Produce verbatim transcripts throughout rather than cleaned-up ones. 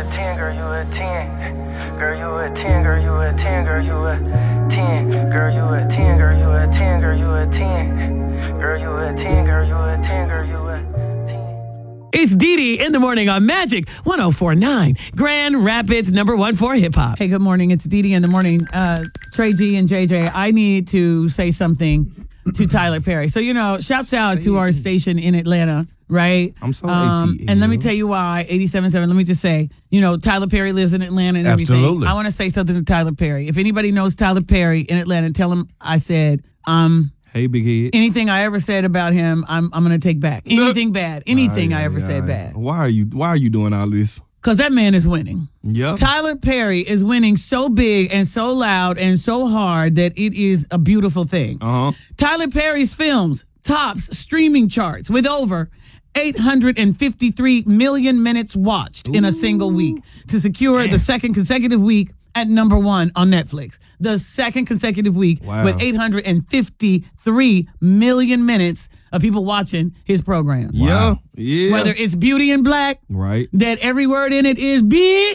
ten, girl, you a ten. Girl, you a ten, girl, you a ten, girl, you a ten. Girl, you a ten, girl, you a ten, girl, you a ten. Girl, you a ten, girl, you a ten, girl, you a ten. It's Dee Dee in the morning on Magic one oh four point nine, Grand Rapids, number one for hip hop. Hey, good morning. It's Dee Dee in the morning. Uh, Trey G and J J, I need to say something to Tyler Perry. So, you know, shouts out to our station in Atlanta, right? I'm so um, A T L. And let me tell you why, eighty-seven point seven, let me just say, you know, Tyler Perry lives in Atlanta and everything. Absolutely. I want to say something to Tyler Perry. If anybody knows Tyler Perry in Atlanta, tell him I said, um... Hey, big head. anything I ever said about him, I'm I'm going to take back. Anything bad. Anything I ever said bad. Why are you Why are you doing all this? Because that man is winning. Yeah. Tyler Perry is winning so big and so loud and so hard that it is a beautiful thing. Uh huh. Tyler Perry's films tops streaming charts with over eight hundred fifty-three million minutes watched in a single week to secure the second consecutive week at number one on Netflix. The second consecutive week Wow. with eight hundred fifty-three million minutes of people watching his program. Yeah. Yeah. Whether it's Beauty in Black, Right. that every word in it is big,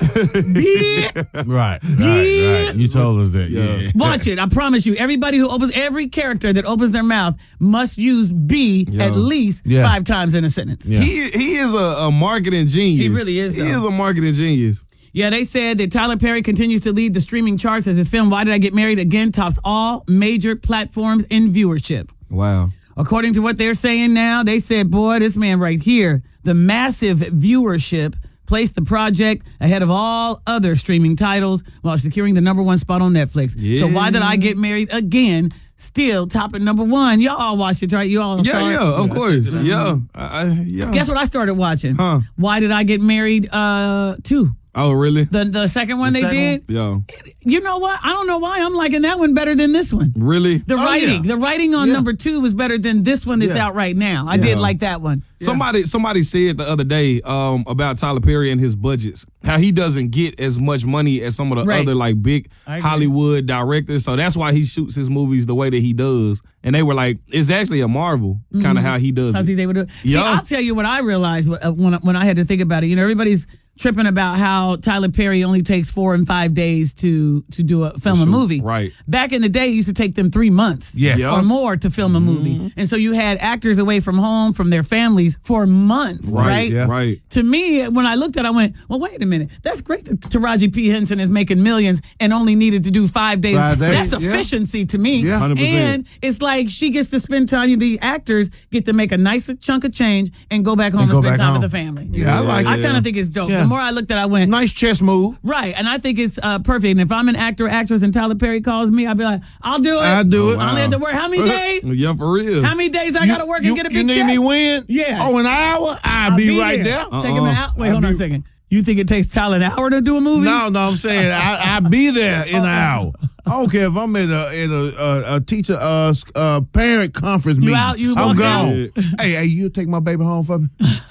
big. Right, right, right. You told us that. Yeah. Yeah. Watch it. I promise you. Everybody who opens, every character that opens their mouth must use be Yeah. at least Yeah. five times in a sentence. Yeah. He he is a, a marketing genius. He really is, He though. is a marketing genius. Yeah, they said that Tyler Perry continues to lead the streaming charts as his film Why Did I Get Married Again tops all major platforms in viewership. Wow. According to what they're saying now, they said, boy, this man right here, the massive viewership placed the project ahead of all other streaming titles while securing the number one spot on Netflix. Yeah. So Why Did I Get Married Again still topping number one. Y'all all watched it, right? You all Yeah, saw it? yeah, of course. Yeah. I, I- yeah. Guess what I started watching? Huh. Why Did I Get Married uh, two? Oh, really? The the second one The they second did. Yeah. You know what? I don't know why I'm liking that one better than this one. Really? The Oh, writing, yeah. the writing on Yeah. number two was better than this one that's Yeah. out right now. I did Yeah. like that one. Somebody somebody said the other day um, about Tyler Perry and his budgets, how he doesn't get as much money as some of the Right. other like big I agree. Hollywood directors. So that's why he shoots his movies the way that he does. And they were like, it's actually a marvel, kind of how he does Because it. he's able to. See, Yeah. I'll tell you what I realized wh- uh, when I- when I had to think about it. You know, everybody's tripping about how Tyler Perry only takes four and five days to to do a film a shoot, movie. right. Back in the day, it used to take them three months Yes. Yeah. or more to film a movie, Mm-hmm. and so you had actors away from home from their families for months, right? Right, yeah. right. To me, when I looked at it, I went, well, wait a minute. That's great that Taraji P. Henson is making millions and only needed to do five days. Five days, That's yeah. efficiency to me. Yeah. one hundred percent. And it's like she gets to spend time, the actors get to make a nice chunk of change and go back home and, go spend back time home. with the family. Yeah, I like I it. kind of think it's dope. Yeah. The more I looked at it, I went, Nice chess move. right. And I think it's uh, perfect. And if I'm an actor or actress and Tyler Perry calls me, I'll be like, I'll do it. I'll do it. I only have to work how many days? Yeah, for real. How many days I got to work and you, get a you big need check? me win? Yeah. Oh, an hour? I'll, I'll be, right there. Take him Uh-uh. out. Wait, I'll hold on be- a second. You think it takes Tyler an hour to do a movie? No, no, I'm saying I, I'll be there in an hour. I don't care if I'm in a in a, a, a teacher uh, s- uh parent conference meeting. out, you I'm walk gone. Hey, hey, you take my baby home for me?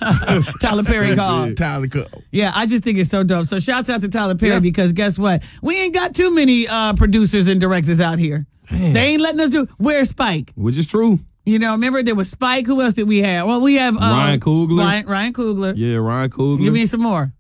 Tyler Perry called. Tyler, go. Yeah, I just think it's so dope. So shouts out to Tyler Perry Yeah. because guess what? We ain't got too many uh, producers and directors out here. They ain't letting us do. Where's Spike? Which is true. You know, remember there was Spike. Who else did we have? Well, we have uh, Ryan Coogler. Ryan, Ryan Coogler. Yeah, Ryan Coogler. Give me some more.